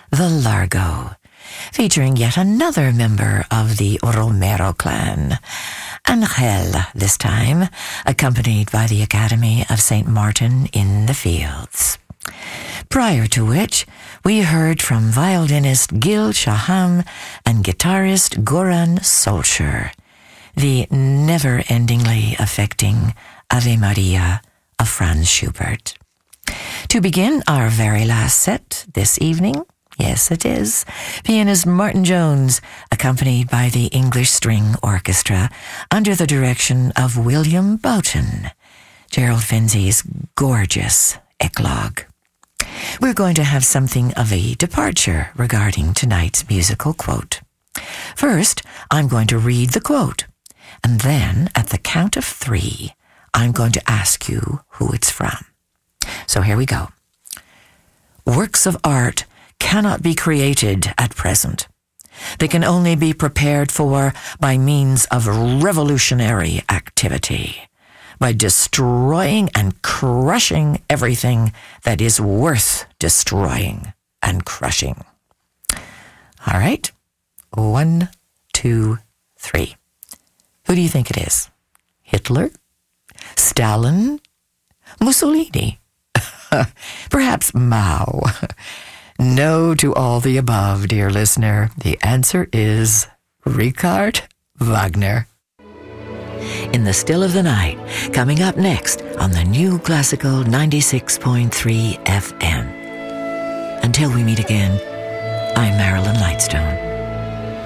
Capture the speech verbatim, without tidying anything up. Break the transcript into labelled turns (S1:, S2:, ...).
S1: The Largo, featuring yet another member of the Romero clan, Angel this time, accompanied by the Academy of Saint Martin in the Fields. Prior to which, we heard from violinist Gil Shaham and guitarist Goran Solskjaer, the never-endingly affecting Ave Maria of Franz Schubert. To begin our very last set this evening, yes it is, pianist Martin Jones, accompanied by the English String Orchestra under the direction of William Boughton, Gerald Finzi's gorgeous Eclogue. We're going to have something of a departure regarding tonight's musical quote. First, I'm going to read the quote, and then at the count of three, I'm going to ask you who it's from. So here we go. Works of art cannot be created at present. They can only be prepared for by means of revolutionary activity, by destroying and crushing everything that is worth destroying and crushing. All right, one, two, three. Who do you think it is? Hitler? Stalin? Mussolini? Perhaps Mao? No to all the above, dear listener. The answer is Richard Wagner. In the Still of the Night, coming up next on the New Classical ninety-six point three F M. Until we meet again, I'm Marilyn Lightstone.